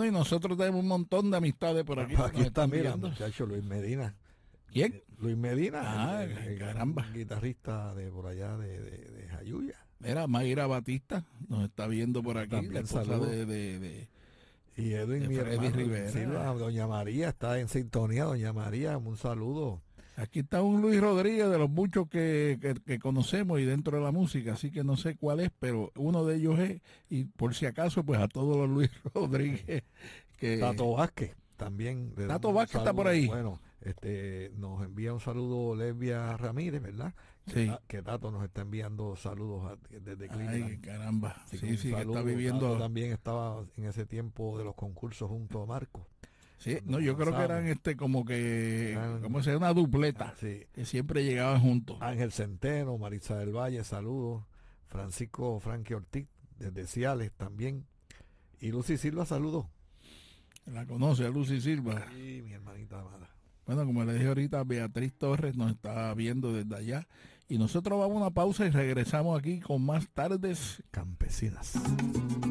Bueno, y nosotros tenemos un montón de amistades por aquí. Aquí Nos está, están mira, viendo. muchacho, Luis Medina. ¿Quién? Luis Medina, Ah, el caramba. gran guitarrista de por allá de Jayuya. Mira, Mayra Batista nos está viendo por aquí, También la esposa saludos. Y Edwin, de mi Freddy hermano, Rivera. Silva, doña María, está en sintonía. Doña María, un saludo. Aquí está un Luis Rodríguez de los muchos que conocemos y dentro de la música, así que no sé cuál es, pero uno de ellos es, y por si acaso, pues a todos los Luis Rodríguez que... Tato Vázquez, también. Le Tato damos un Vázquez está por saludo. ahí. Bueno, nos envía un saludo Lesbia Ramírez, ¿verdad? Sí. Que Tato nos está enviando saludos desde Ay, Cleveland. caramba. Así Sí, un sí, que saludo. está viviendo... Tato también estaba en ese tiempo de los concursos junto a Marco. Sí, Cuando no, yo creo que comenzamos. eran como que, Eran- como sea, una dupleta, Sí. que siempre llegaban juntos. Ángel Centeno, Marisa del Valle, saludos. Francisco Frankie Ortiz, desde Ciales también. Y Lucy Silva, saludos. La conoce a Lucy Silva. Sí, mi hermanita amada. Bueno, como le dije ahorita, Beatriz Torres nos está viendo desde allá. Y nosotros vamos a una pausa y regresamos aquí con más tardes Campesinas.